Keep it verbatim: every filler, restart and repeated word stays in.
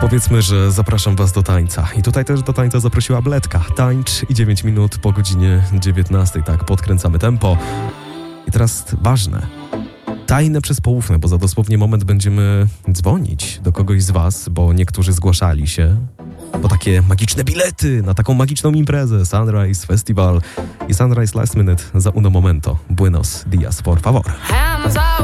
Powiedzmy, że zapraszam was do tańca. I tutaj też do tańca zaprosiła Bledka. Tańcz i dziewięć minut po godzinie dziewiętnastej. Tak, podkręcamy tempo. I teraz ważne. Tajne przez poufne, bo za dosłownie moment będziemy dzwonić do kogoś z was, bo niektórzy zgłaszali się po takie magiczne bilety na taką magiczną imprezę Sunrise Festival i Sunrise Last Minute za uno momento. Buenos dias, por favor. Hands out.